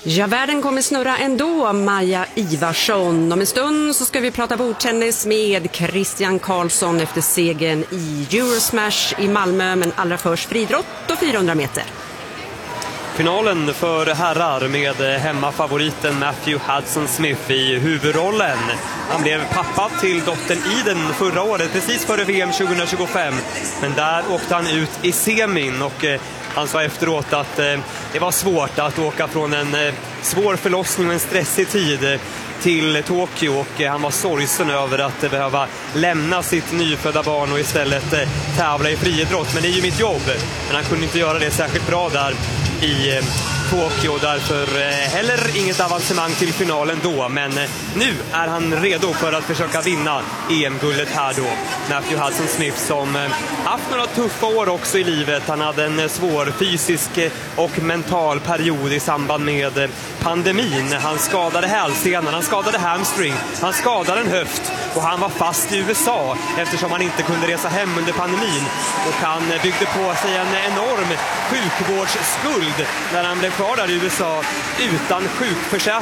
Ja, världen kommer snurra ändå, Maja Ivarsson. Om en stund så ska vi prata bordtennis med Christian Karlsson efter segern i Eurosmash i Malmö. Men allra först friidrott och 400 meter. Finalen för herrar med hemmafavoriten Matthew Hudson-Smith i huvudrollen. Han blev pappa till dottern Iden förra året, precis före VM 2025. Men där åkte han ut i semin och han sa efteråt att det var svårt att åka från en svår förlossning och en stressig tid till Tokyo, och han var sorgsen över att behöva lämna sitt nyfödda barn och istället tävla i friidrott. Men det är ju mitt jobb, men han kunde inte göra det särskilt bra där i Tokyo, därför heller inget avancemang till finalen då. Men nu är han redo för att försöka vinna EM-guldet här då. Matthew Hudson-Smith som haft några tuffa år också i livet. Han hade en svår fysisk och mental period i samband med pandemin. Han skadade hälsenan, han skadade hamstring, han skadade en höft och han var fast i USA eftersom han inte kunde resa hem under pandemin. Och han byggde på sig en enorm sjukvårdsskuld när han blev kvar där i USA utan sjukförsäkring.